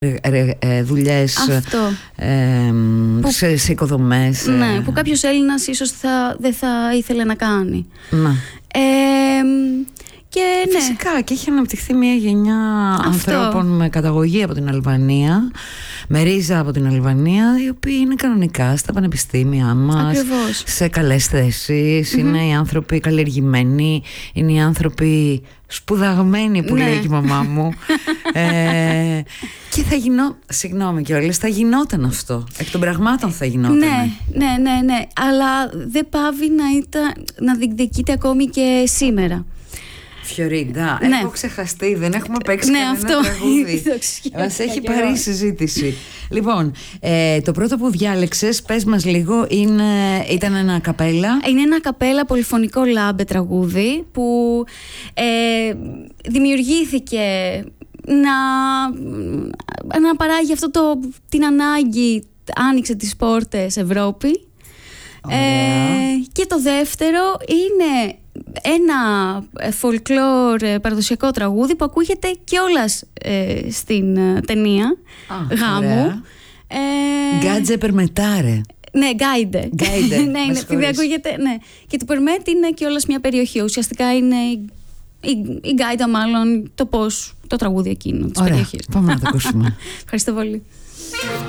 δουλειές σε οικοδομές. Ναι, που κάποιος Έλληνας ίσως δεν θα ήθελε να κάνει. Να. Και φυσικά και έχει αναπτυχθεί μια γενιά ανθρώπων με καταγωγή από την Αλβανία, με ρίζα από την Αλβανία, οι οποίοι είναι κανονικά στα πανεπιστήμια μας. Ακριβώς. Σε καλές θέσεις. Είναι οι άνθρωποι καλλιεργημένοι, είναι οι άνθρωποι σπουδαγμένοι που λέει και η μαμά μου. Και συγγνώμη κιόλας, θα γινόταν αυτό. Εκ των πραγμάτων θα γινόταν. Ναι. Αλλά δεν πάβει να διεκδικείται ακόμη και σήμερα. Φιωρίντα, έχω ξεχαστεί, δεν έχουμε παίξει κανένα τραγούδι. Μας έχει πάρει η συζήτηση. Λοιπόν, το πρώτο που διάλεξες, πες μας λίγο, ήταν ένα καπέλα. Είναι ένα καπέλα πολυφωνικό λάμπε τραγούδι που δημιουργήθηκε να παράγει την ανάγκη, άνοιξε τις πόρτες Ευρώπη. Και το δεύτερο είναι ένα folklore παραδοσιακό τραγούδι που ακούγεται κιόλας στην ταινία γάμου. Γκάτζε περμετάρε. Ναι, γκάιντε. Ναι, επειδή ακούγεται. Ναι. Και το Περμέτ είναι κιόλας μια περιοχή. Ουσιαστικά είναι η γκάιντα, μάλλον το τραγούδι εκείνο της περιοχής. Πάμε να το ακούσουμε. Ευχαριστώ πολύ.